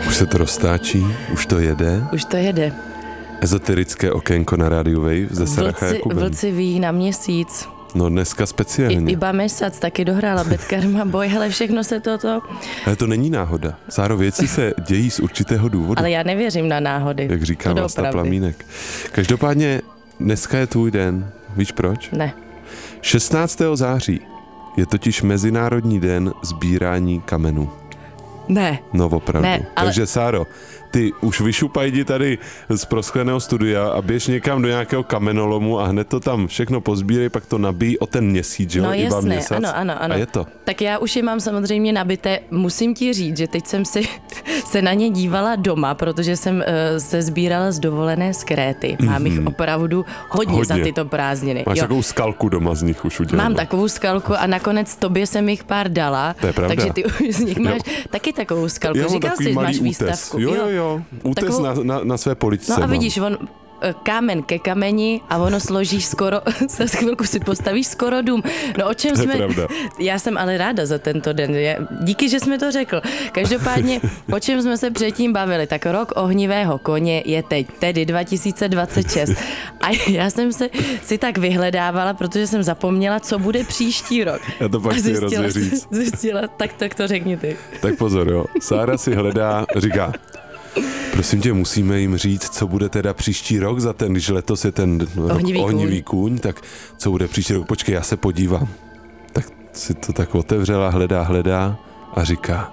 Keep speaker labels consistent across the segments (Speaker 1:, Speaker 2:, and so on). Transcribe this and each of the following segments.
Speaker 1: Už se to roztáčí, už to jede.
Speaker 2: Už to jede.
Speaker 1: Ezoterické okénko na rádiu Wave ze Saracha Jakubem.
Speaker 2: Vlci ví na měsíc.
Speaker 1: No dneska speciálně.
Speaker 2: Iba Mesac taky dohrála Betkarma Boj, hele, všechno se toto...
Speaker 1: Ale to není náhoda. Sáro, věci se dějí z určitého důvodu.
Speaker 2: Ale já nevěřím na náhody.
Speaker 1: Jak říká Vlasta Plamínek. Každopádně dneska je tvůj den. Víš proč?
Speaker 2: Ne.
Speaker 1: 16. září je totiž Mezinárodní den sbírání kamenů.
Speaker 2: Ne.
Speaker 1: No opravdu.
Speaker 2: Ne, ale...
Speaker 1: Takže Sáro, ty už vyšupaj tady z proskleného studia a běž někam do nějakého kamenolomu a hned to tam všechno pozbírej, pak to nabíj o ten měsíc, že jo?
Speaker 2: No jasné,
Speaker 1: měsíc,
Speaker 2: ano.
Speaker 1: A je to.
Speaker 2: Tak já už je mám samozřejmě nabité. Musím ti říct, že teď jsem si se na ně dívala doma, protože jsem se sbírala z dovolené z Kréty. Mám jich opravdu hodně za tyto prázdniny.
Speaker 1: Máš takovou skalku doma z nich už udělat.
Speaker 2: Mám takovou skalku a nakonec tobě jsem jich pár dala.
Speaker 1: To je pravda.
Speaker 2: Takže ty už z nich máš taky takovou skalku. Říkal jsi, máš výstavku.
Speaker 1: Jo. Útes takovou... na své poličce.
Speaker 2: No a vidíš, on kámen ke kameni a ono složíš skoro, za chvilku si postavíš skoro dům. No o čem jsme...
Speaker 1: Pravda.
Speaker 2: Já jsem ale ráda za tento den. Díky, že jsi mi to řekl. Každopádně, o čem jsme se předtím bavili, tak rok ohnivého koně je teď, tedy 2026. A já jsem si tak vyhledávala, protože jsem zapomněla, co bude příští rok.
Speaker 1: Já to pak chci hrozně říct.
Speaker 2: Zjistila, tak to řekni ty.
Speaker 1: Tak pozor, jo. Sára si hledá, říká, prosím tě, musíme jim říct, co bude teda příští rok za ten, když letos je ten ohnivý kůň, tak co bude příští rok. Počkej, já se podívám. Tak si to tak otevřela, hledá a říká,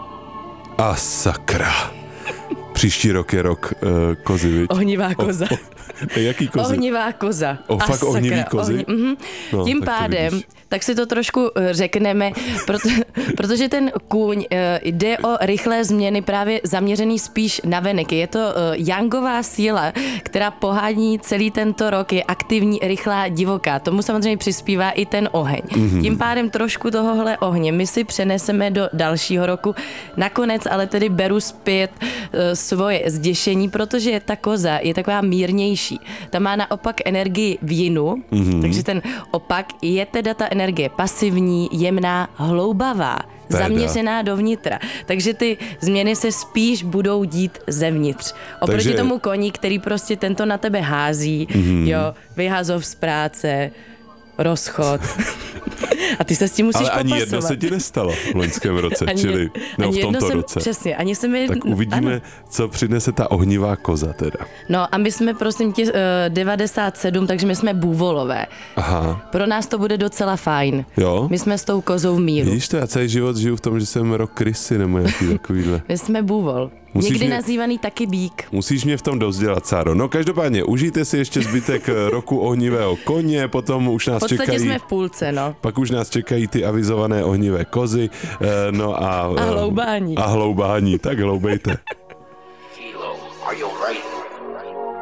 Speaker 1: a sakra. Příští rok je rok kozy, viď?
Speaker 2: Ohnivá koza.
Speaker 1: Jaký kozy?
Speaker 2: Ohnivá koza.
Speaker 1: Fakt ohnivý kozy?
Speaker 2: No, tím pádem, tak si to trošku řekneme, protože ten kůň jde o rychlé změny právě zaměřený spíš na venek. Je to yangová síla, která pohání celý tento rok, je aktivní, rychlá, divoká. Tomu samozřejmě přispívá i ten oheň. Tím pádem trošku tohohle ohně my si přeneseme do dalšího roku. Nakonec ale tedy beru zpět svoje zděšení, protože ta koza je taková mírnější. Ta má naopak energii v jinu, takže ten opak je teda ta energie pasivní, jemná, hloubavá, zaměřená dovnitra. Takže ty změny se spíš budou dít zevnitř. Oproti tomu koni, který prostě tento na tebe hází, jo, vyhazov z práce, rozchod. A ty se s tím musíš popasovat. Ale ani jedno
Speaker 1: se ti nestalo v loňském roce, čili v tomto roce.
Speaker 2: Přesně, ani se mi...
Speaker 1: Tak uvidíme, ano. Co přinese ta ohnivá koza teda.
Speaker 2: No a my jsme prosím tě 97, takže my jsme bůvolové. Aha. Pro nás to bude docela fajn.
Speaker 1: Jo?
Speaker 2: My jsme s tou kozou v míru.
Speaker 1: Vidíš to, já celý život žiju v tom, že jsem rok krysy nebo nějaký takovýhle.
Speaker 2: My jsme bůvol. Někdy nazývaný taky bík.
Speaker 1: Musíš mě v tom dozdělat, Sáro. No každopádně, užijte si ještě zbytek roku ohnivého koně, potom už nás čekají...
Speaker 2: V podstatě jsme v půlce, no.
Speaker 1: Pak už nás čekají ty avizované ohnivé kozy, no a...
Speaker 2: A hloubání.
Speaker 1: A hloubání, tak hloubejte.